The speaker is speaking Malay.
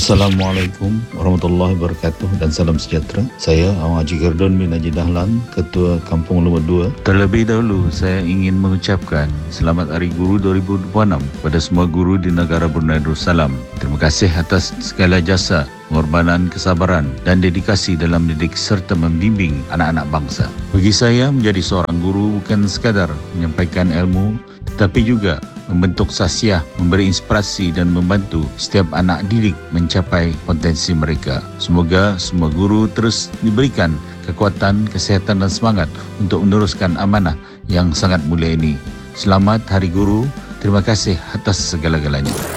Assalamualaikum warahmatullahi wabarakatuh dan salam sejahtera. Saya Awang Haji Gerdon bin Haji Dahlan, Ketua Kampung Lumut 2. Terlebih dahulu, saya ingin mengucapkan Selamat Hari Guru 2026 kepada semua guru di negara Brunei Darussalam. Terima kasih atas segala jasa, pengorbanan, kesabaran dan dedikasi dalam mendidik serta membimbing anak-anak bangsa. Bagi saya, menjadi seorang guru bukan sekadar menyampaikan ilmu, tetapi juga membentuk sasiah, memberi inspirasi dan membantu setiap anak didik mencapai potensi mereka. Semoga semua guru terus diberikan kekuatan, kesihatan dan semangat untuk meneruskan amanah yang sangat mulia ini. Selamat Hari Guru. Terima kasih atas segala-galanya.